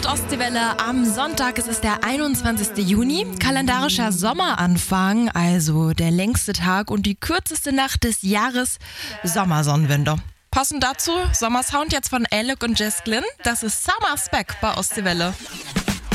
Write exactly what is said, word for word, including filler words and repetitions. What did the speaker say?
Ostseewelle am Sonntag. Es ist der einundzwanzigste Juni, kalendarischer Sommeranfang, also der längste Tag und die kürzeste Nacht des Jahres, Sommersonnenwende. Passend dazu Sommersound jetzt von Alec und Jess Glynn. Das ist Summer's Back bei Ostseewelle.